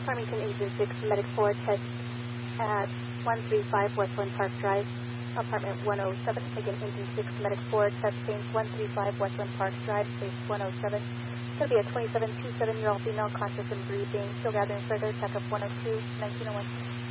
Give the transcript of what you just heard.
Farmington Agent 6, Medic 4, test at 135 Westland Park Drive, apartment 107. Again, Agent 6, Medic 4, testing 135 Westland Park Drive, space 107. It's going to be a 27-27-year-old female, conscious and breathing. Still gathering further. Check up 102, 1901.